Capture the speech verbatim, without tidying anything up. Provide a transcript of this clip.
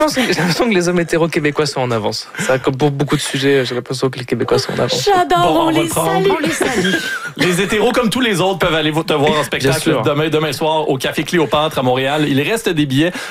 J'ai l'impression que les hommes hétéros québécois sont en avance. Ça, comme pour beaucoup de sujets, j'ai l'impression que les Québécois sont en avance. J'adore, Bon, on, on va les le prendre. salue. On les salue. Les hétéros, comme tous les autres, peuvent aller te voir en spectacle sûr. demain, demain soir au Café Cléopâtre à Montréal. Il reste des billets.